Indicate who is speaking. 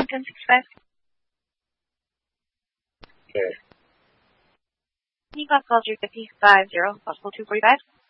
Speaker 1: 1065.
Speaker 2: Okay.
Speaker 1: Econ call 350 50, Possible 245.